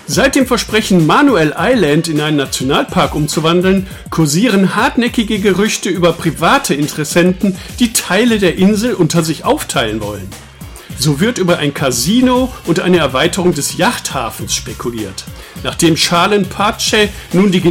Seit dem Versprechen, Manuel Island in einen Nationalpark umzuwandeln, kursieren hartnäckige Gerüchte über private Interessenten, die Teile der Insel unter sich aufteilen wollen. So wird über ein Casino und eine Erweiterung des Yachthafens spekuliert. Nachdem Charlen Pace nun die